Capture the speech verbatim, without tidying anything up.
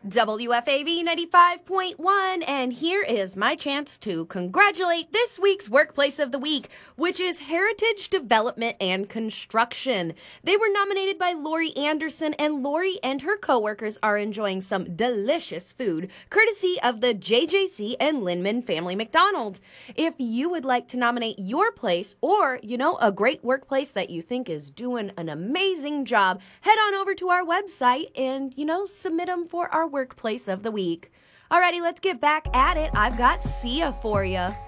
W F A V ninety-five point one, and here is my chance to congratulate this week's Workplace of the Week, which is Heritage Development and Construction. They were nominated by Lori Anderson, and Lori and her coworkers are enjoying some delicious food, courtesy of the J J C and Linman Family McDonald's. If you would like to nominate your place, or, you know, a great workplace that you think is doing an amazing job, head on over to our website and, you know, submit them for our Workplace of the Week. Alrighty, let's get back at it. I've got Sia for you.